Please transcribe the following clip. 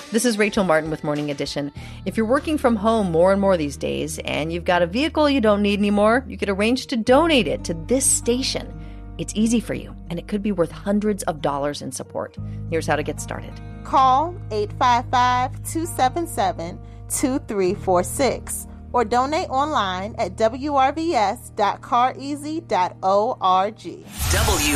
This is Rachel Martin with Morning Edition. If you're working from home more and more these days and you've got a vehicle you don't need anymore, you could arrange to donate it to this station. It's easy for you, and it could be worth hundreds of dollars in support. Here's how to get started. Call 855-277-2346 or donate online at wrvs.careasy.org.